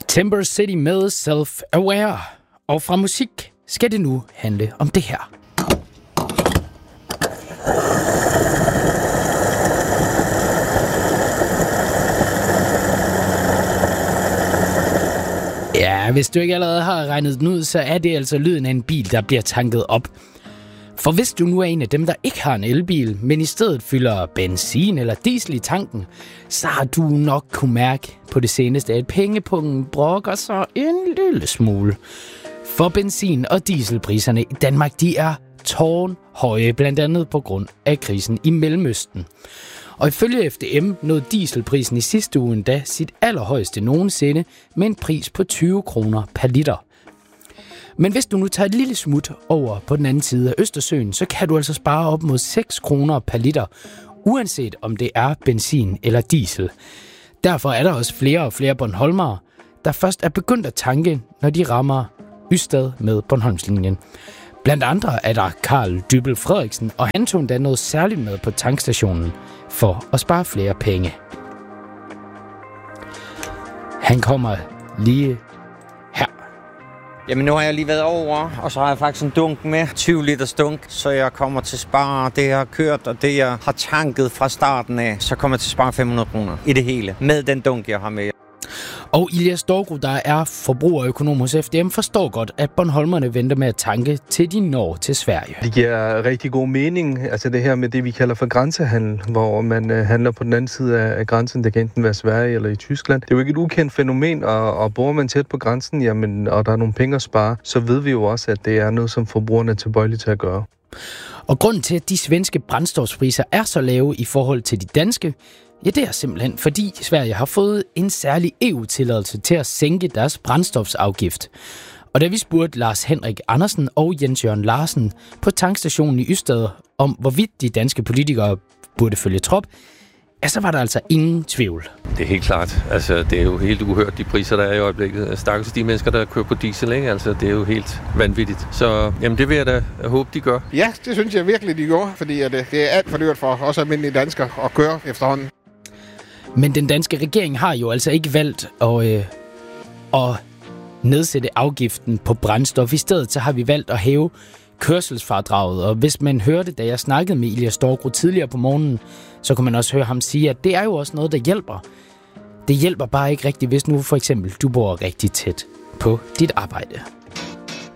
Timber City med Self-Aware. Og fra musik skal det nu handle om det her. Ja, hvis du ikke allerede har regnet den ud, så er det altså lyden af en bil, der bliver tanket op. For hvis du nu er en af dem, der ikke har en elbil, men i stedet fylder benzin eller diesel i tanken, så har du nok kunne mærke på det seneste, at pengepungen brokker sig en lille smule. For benzin- og dieselpriserne i Danmark, de er tårnhøje, blandt andet på grund af krisen i Mellemøsten. Og ifølge FDM nåede dieselprisen i sidste uge endda sit allerhøjeste nogensinde med en pris på 20 kroner per liter. Men hvis du nu tager et lille smut over på den anden side af Østersøen, så kan du altså spare op mod 6 kroner per liter, uanset om det er benzin eller diesel. Derfor er der også flere og flere bornholmere, der først er begyndt at tanke, når de rammer Ystad med Bornholmslinjen. Blandt andre er der Karl Dybel Frederiksen, og han tog endda noget særligt med på tankstationen for at spare flere penge. Han kommer lige her. Jamen nu har jeg lige været over, og så har jeg faktisk en dunk med, 20 liters dunk, så jeg kommer til at spare det, jeg har kørt, og det, jeg har tanket fra starten af, så kommer jeg til at spare 500 kroner i det hele, med den dunk, jeg har med. Og Ilias Storgro, der er forbrugerøkonom hos FDM, forstår godt, at bornholmerne venter med at tanke, til de når til Sverige. Det giver rigtig god mening, altså det her med det, vi kalder for grænsehandel, hvor man handler på den anden side af grænsen. Det kan enten være Sverige eller i Tyskland. Det er jo ikke et ukendt fænomen, og bor man tæt på grænsen, jamen, og der er nogle penge at spare, så ved vi jo også, at det er noget, som forbrugerne er tilbøjelige til at gøre. Og grunden til, at de svenske brændstofspriser er så lave i forhold til de danske, ja, det er simpelthen, fordi Sverige har fået en særlig EU-tilladelse til at sænke deres brændstofsafgift. Og da vi spurgte Lars Henrik Andersen og Jens Jørgen Larsen på tankstationen i Ystad om, hvorvidt de danske politikere burde følge trop, ja, så var der altså ingen tvivl. Det er helt klart. Altså, det er jo helt uhørt, de priser, der er i øjeblikket. Stakkels de mennesker, der kører på diesel, ikke? Altså, det er jo helt vanvittigt. Så jamen, det vil jeg da håbe, de gør. Ja, det synes jeg virkelig, de gør, fordi det er alt for dyrt for os almindelige danskere at køre efterhånden. Men den danske regering har jo altså ikke valgt at nedsætte afgiften på brændstof. I stedet så har vi valgt at hæve kørselsfradraget. Og hvis man hørte, da jeg snakkede med Ilias Storgro tidligere på morgenen, så kunne man også høre ham sige, at det er jo også noget, der hjælper. Det hjælper bare ikke rigtigt, hvis nu for eksempel du bor rigtig tæt på dit arbejde.